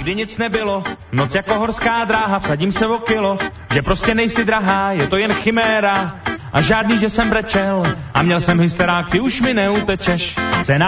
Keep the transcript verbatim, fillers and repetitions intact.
nikdy nic nebylo, noc jako horská dráha, vsadím se o kilo, že prostě nejsi drahá, je to jen chiméra. A žádný, že jsem brečel a měl jsem hysterák, ty už mi neutečeš. Cena